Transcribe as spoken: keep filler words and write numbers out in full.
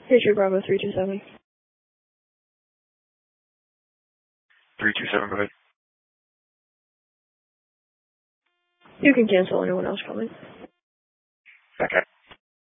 Patriot Bravo three two seven. three two seven, go ahead. You can cancel anyone else coming. Okay.